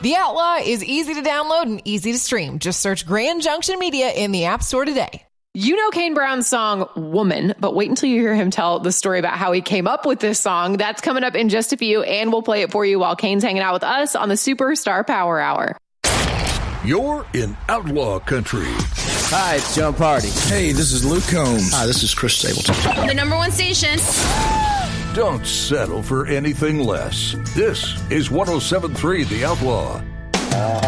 The Outlaw is easy to download and easy to stream. Just search Grand Junction Media in the App Store today. You know Kane Brown's song, Woman, but wait until you hear him tell the story about how he came up with this song. That's coming up in just a few, and we'll play it for you while Kane's hanging out with us on the Superstar Power Hour. You're in Outlaw Country. Hi, it's John Party. Hey, this is Luke Combs. Hi, this is Chris Stapleton. The number one station. Don't settle for anything less. This is 107.3 The Outlaw.